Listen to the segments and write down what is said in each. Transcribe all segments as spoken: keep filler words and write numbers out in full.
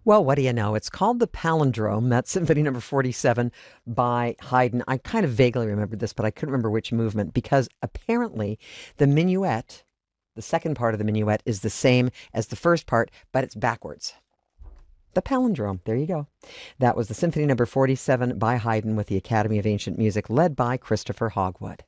Well, what do you know? It's called the Palindrome. That's Symphony Number forty-seven by Haydn. I kind of vaguely remembered this, but I couldn't remember which movement because apparently the minuet, the second part of the minuet, is the same as the first part, but it's backwards. The Palindrome. There you go. That was the Symphony Number forty-seven by Haydn with the Academy of Ancient Music, led by Christopher Hogwood.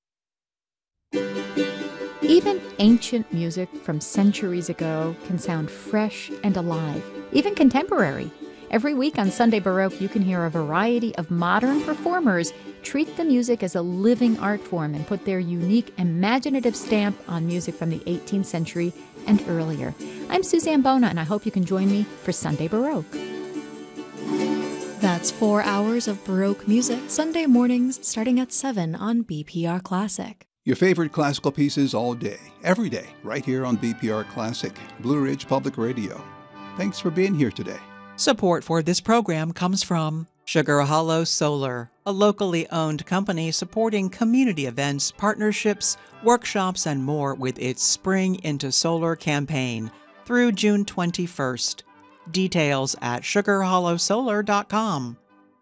Even ancient music from centuries ago can sound fresh and alive, even contemporary. Every week on Sunday Baroque, you can hear a variety of modern performers treat the music as a living art form and put their unique, imaginative stamp on music from the eighteenth century and earlier. I'm Suzanne Bona, and I hope you can join me for Sunday Baroque. That's four hours of Baroque music, Sunday mornings starting at seven on B P R Classic. Your favorite classical pieces all day, every day, right here on B P R Classic, Blue Ridge Public Radio. Thanks for being here today. Support for this program comes from Sugar Hollow Solar, a locally owned company supporting community events, partnerships, workshops, and more with its Spring into Solar campaign through June twenty-first. Details at sugar hollow solar dot com.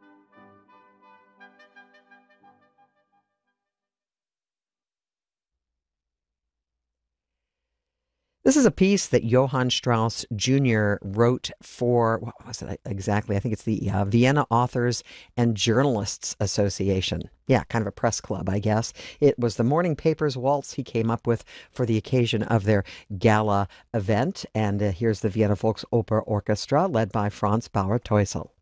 This is a piece that Johann Strauss Junior wrote for, what was it exactly? I think it's the uh, Vienna Authors and Journalists Association. Yeah, kind of a press club, I guess. It was the Morning Papers Waltz he came up with for the occasion of their gala event. And uh, here's the Vienna Volksoper Orchestra, led by Franz Bauer-Teusel.